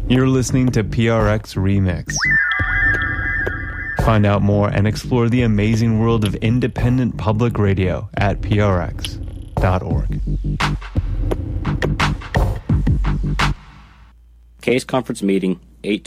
You're listening to PRX Remix. Find out more and explore the amazing world of independent public radio at prx.org. Case Conference Meeting,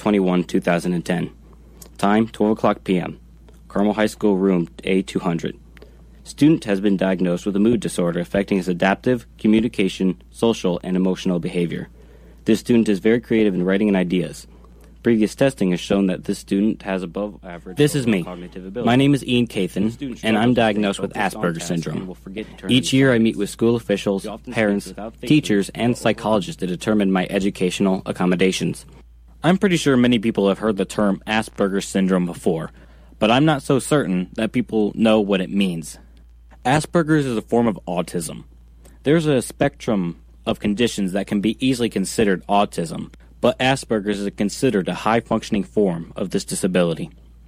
8/21/2010. Time, 12 o'clock p.m. Carmel High School Room A200. Student has been diagnosed with a mood disorder affecting his adaptive, communication, social, and emotional behavior. This student is very creative in writing and ideas. Previous testing has shown that this student has above average cognitive ability. My name is Ian Cathan, and I'm diagnosed with Asperger's syndrome. Each year I meet with school officials, parents, teachers, and psychologists to determine my educational accommodations. I'm pretty sure many people have heard the term Asperger's syndrome before, but I'm not so certain that people know what it means. Asperger's is a form of autism. There's a spectrum of conditions that can be easily considered autism, but Asperger's is considered a high-functioning form of this disability.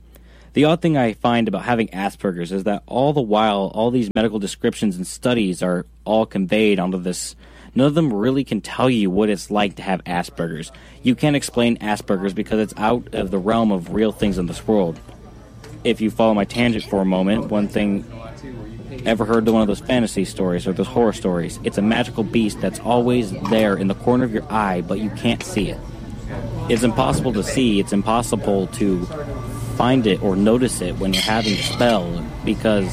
The odd thing I find about having Asperger's is that all the while, all these medical descriptions and studies are all conveyed onto this. None of them really can tell you what it's like to have Asperger's. You can't explain Asperger's because it's out of the realm of real things in this world. If you follow my tangent for a moment, one thing... Ever heard of one of those fantasy stories or those horror stories? It's a magical beast that's always there in the corner of your eye, but you can't see it. It's impossible to see. It's impossible to find it or notice it when you're having a spell because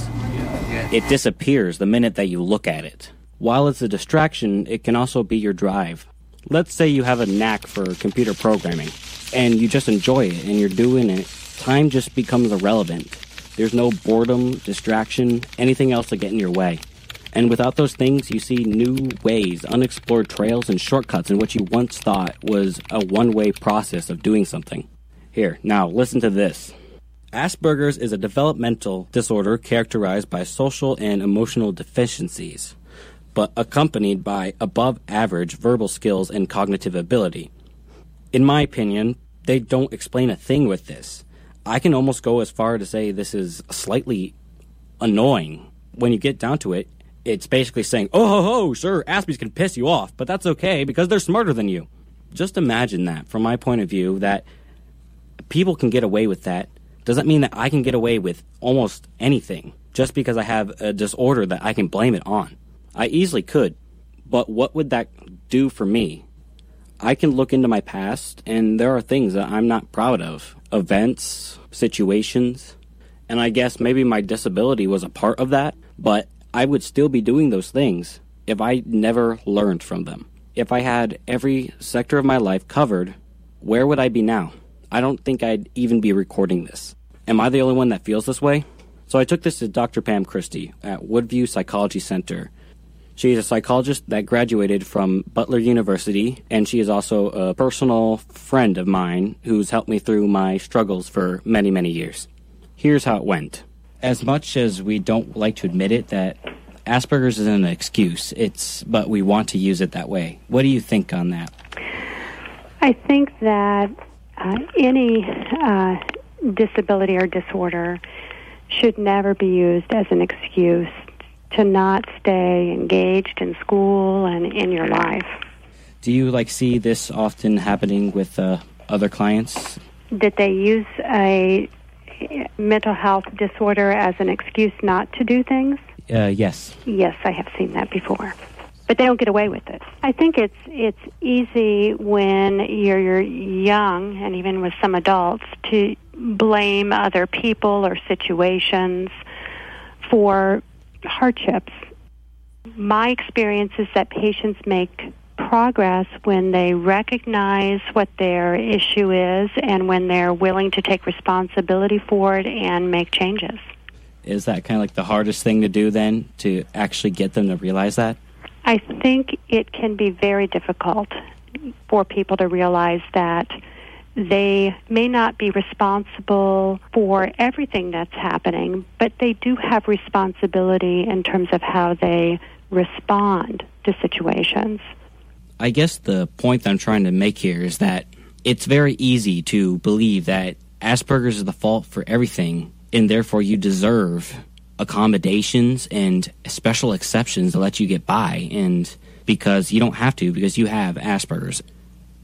it disappears the minute that you look at it. While it's a distraction, it can also be your drive. Let's say you have a knack for computer programming and you just enjoy it and you're doing it. Time just becomes irrelevant. There's no boredom, distraction, anything else to get in your way. And without those things, you see new ways, unexplored trails, and shortcuts in what you once thought was a one-way process of doing something. Here, now, listen to this. Asperger's is a developmental disorder characterized by social and emotional deficiencies, but accompanied by above-average verbal skills and cognitive ability. In my opinion, they don't explain a thing with this. I can almost go as far to say this is slightly annoying. When you get down to it, it's basically saying, oh, sure, Aspies can piss you off, but that's okay because they're smarter than you. Just imagine that from my point of view, that people can get away with that. Does that mean that I can get away with almost anything just because I have a disorder that I can blame it on? I easily could, but what would that do for me? I can look into my past, and there are things that I'm not proud of. Events, situations, and I guess maybe my disability was a part of that, but I would still be doing those things if I never learned from them. If I had every sector of my life covered, where would I be now? I don't think I'd even be recording this. Am I the only one that feels this way? So I took this to Dr. Pam Christie at Woodview Psychology Center. She is a psychologist that graduated from Butler University, and she is also a personal friend of mine who's helped me through my struggles for many, many years. Here's how it went. As much as we don't like to admit it, that Asperger's isn't an excuse, but we want to use it that way. What do you think on that? I think that any disability or disorder should never be used as an excuse to not stay engaged in school and in your life. Do you see this often happening with other clients? Did they use a mental health disorder as an excuse not to do things? Yes. Yes, I have seen that before. But they don't get away with it. I think it's easy when you're young, and even with some adults, to blame other people or situations for hardships. My experience is that patients make progress when they recognize what their issue is and when they're willing to take responsibility for it and make changes. Is that kind of the hardest thing to do then, to actually get them to realize that? I think it can be very difficult for people to realize that they may not be responsible for everything that's happening, but they do have responsibility in terms of how they respond to situations. I guess the point that I'm trying to make here is that it's very easy to believe that Asperger's is the fault for everything, and therefore you deserve accommodations and special exceptions to let you get by, and because you don't have to, because you have Asperger's.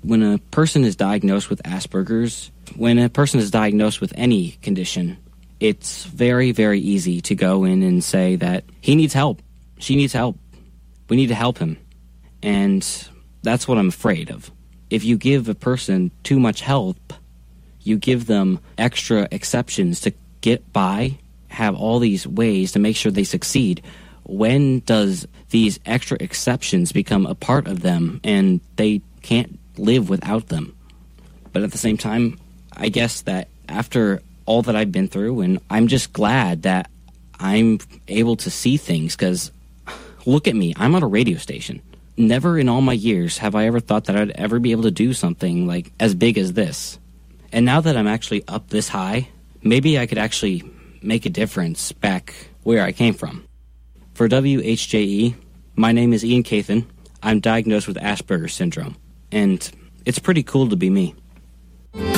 When a person is diagnosed with Asperger's, when a person is diagnosed with any condition, it's very, very easy to go in and say that he needs help. She needs help. We need to help him. And that's what I'm afraid of. If you give a person too much help, you give them extra exceptions to get by, have all these ways to make sure they succeed. When does these extra exceptions become a part of them and they can't live without them? But at the same time, I guess that after all that I've been through, and I'm just glad that I'm able to see things, because look at me, I'm on a radio station. Never in all my years have I ever thought that I'd ever be able to do something like as big as this. And now that I'm actually up this high, maybe I could actually make a difference back where I came from. For WHJE, my name is Ian Cathan. I'm diagnosed with Asperger's syndrome, and it's pretty cool to be me.